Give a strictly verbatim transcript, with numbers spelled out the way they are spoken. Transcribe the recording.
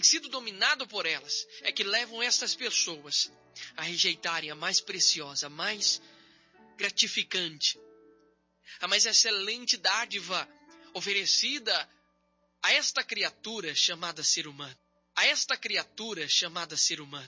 tem sido dominado por elas, é que levam estas pessoas a rejeitarem a mais preciosa, a mais gratificante, a mais excelente dádiva oferecida a esta criatura chamada ser humano. A esta criatura chamada ser humano.